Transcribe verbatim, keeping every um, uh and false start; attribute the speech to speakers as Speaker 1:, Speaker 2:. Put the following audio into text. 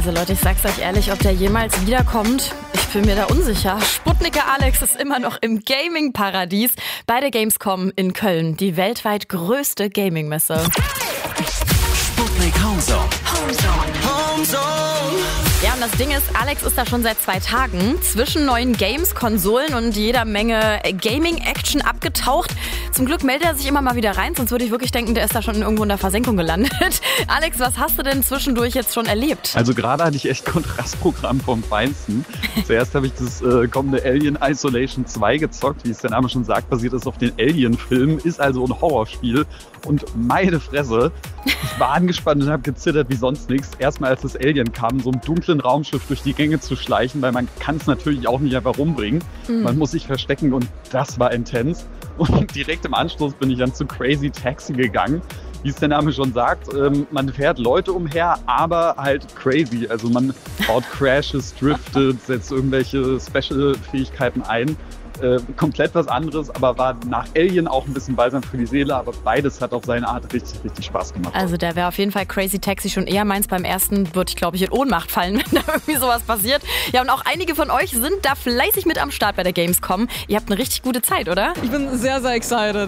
Speaker 1: Also Leute, ich sag's euch ehrlich, ob der jemals wiederkommt, ich bin mir da unsicher. Sputniker Alex ist immer noch im Gaming-Paradies bei der Gamescom in Köln, die weltweit größte Gaming-Messe.
Speaker 2: Sputnik Homezone.
Speaker 3: Homezone.
Speaker 1: Ja, und das Ding ist, Alex ist da schon seit zwei Tagen zwischen neuen Games, Konsolen und jeder Menge Gaming-Action abgetaucht. Zum Glück meldet er sich immer mal wieder rein, sonst würde ich wirklich denken, der ist da schon irgendwo in der Versenkung gelandet. Alex, was hast du denn zwischendurch jetzt schon erlebt?
Speaker 4: Also gerade hatte ich echt Kontrastprogramm vom Feinsten. Zuerst habe ich das äh, kommende Alien Isolation zwei gezockt, wie es der Name schon sagt, basiert ist auf den Alien-Filmen, ist also ein Horrorspiel. Und meine Fresse, ich war angespannt und habe gezittert wie sonst nichts. Erstmal als das Alien kam, so im dunklen Raumschiff durch die Gänge zu schleichen, weil man kann es natürlich auch nicht einfach rumbringen. Mhm. Man muss sich verstecken und das war intens. Und direkt im Anschluss bin ich dann zu Crazy Taxi gegangen. Wie es der Name schon sagt, ähm, man fährt Leute umher, aber halt crazy. Also man baut Crashes, driftet, setzt irgendwelche Special-Fähigkeiten ein. Äh, komplett was anderes, aber war nach Alien auch ein bisschen balsam für die Seele, aber beides hat auf seine Art richtig, richtig Spaß gemacht.
Speaker 1: Also der wäre auf jeden Fall Crazy Taxi schon eher meins. Beim ersten würde ich, glaube ich, in Ohnmacht fallen, wenn da irgendwie sowas passiert. Ja, und auch einige von euch sind da fleißig mit am Start bei der Gamescom. Ihr habt eine richtig gute Zeit, oder?
Speaker 5: Ich bin sehr, sehr excited.